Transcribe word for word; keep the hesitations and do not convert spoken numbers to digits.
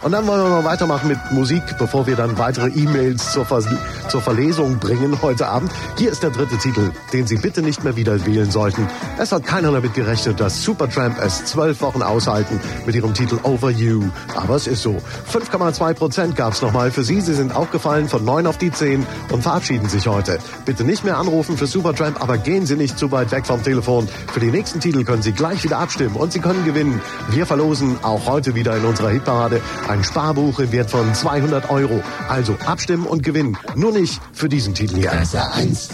Und dann wollen wir noch weitermachen mit Musik, bevor wir dann weitere E-Mails zur, Vers- zur Verlesung bringen heute Abend. Hier ist der dritte Titel, den Sie bitte nicht mehr wieder wählen sollten. Es hat keiner damit gerechnet, dass Supertramp es zwölf Wochen aushalten mit ihrem Titel Over You. Aber es ist so. fünf Komma zwei Prozent gab's nochmal für Sie. Sie sind auch gefallen von neun auf die zehn und verabschieden sich heute. Bitte nicht mehr anrufen für Supertramp, aber gehen Sie nicht zu weit weg vom Telefon. Für die nächsten Titel können Sie gleich wieder abstimmen und Sie können gewinnen. Wir verlosen auch heute wieder in unserer Hitparade ein Sparbuch im Wert von zweihundert Euro. Also abstimmen und gewinnen. Nur nicht für diesen Titel hier. S R eins.